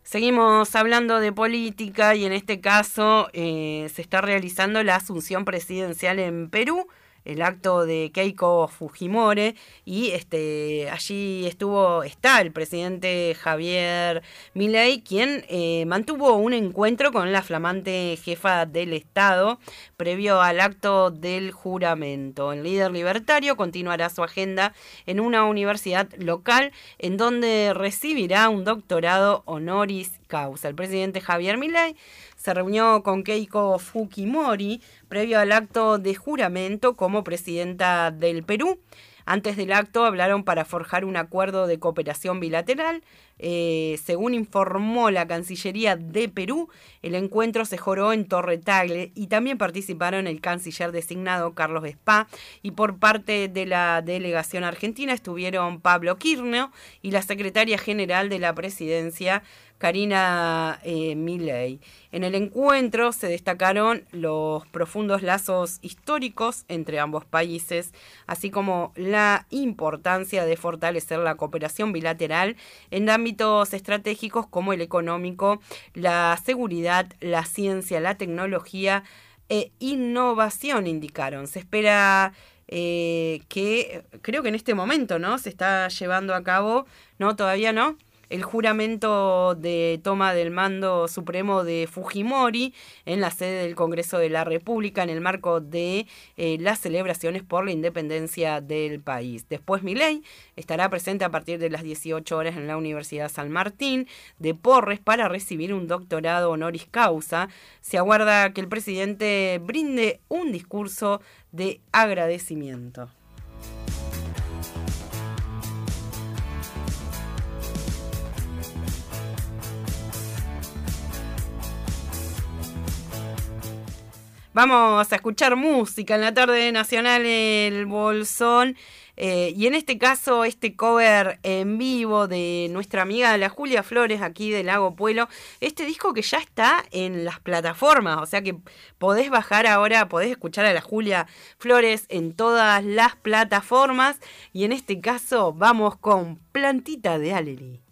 Seguimos hablando de política y en este caso se está realizando la asunción presidencial en Perú, el acto de Keiko Fujimori, y allí está el presidente Javier Milei, quien mantuvo un encuentro con la flamante jefa del Estado previo al acto del juramento. El líder libertario continuará su agenda en una universidad local en donde recibirá un doctorado honoris causa. El presidente Javier Milei se reunió con Keiko Fujimori previo al acto de juramento como presidenta del Perú. Antes del acto hablaron para forjar un acuerdo de cooperación bilateral. Según informó la Cancillería de Perú, el encuentro se joró en Torre Tagle y también participaron el canciller designado Carlos Spa, y por parte de la delegación argentina estuvieron Pablo Kirchner y la secretaria general de la presidencia, Karina Milei. En el encuentro se destacaron los profundos lazos históricos entre ambos países, así como la importancia de fortalecer la cooperación bilateral en ámbitos estratégicos como el económico, la seguridad, la ciencia, la tecnología e innovación, indicaron. Se espera que, creo que en este momento, ¿no?, se está llevando a cabo, ¿no?, todavía no, el juramento de toma del mando supremo de Fujimori en la sede del Congreso de la República en el marco de las celebraciones por la independencia del país. Después Milei estará presente a partir de las 18 horas en la Universidad San Martín de Porres para recibir un doctorado honoris causa. Se aguarda que el presidente brinde un discurso de agradecimiento. Vamos a escuchar música en la tarde nacional El Bolsón, y en este caso este cover en vivo de nuestra amiga la Julia Flores aquí de Lago Puelo, este disco que ya está en las plataformas, o sea que podés bajar ahora, podés escuchar a la Julia Flores en todas las plataformas, y en este caso vamos con Plantita de Alelí.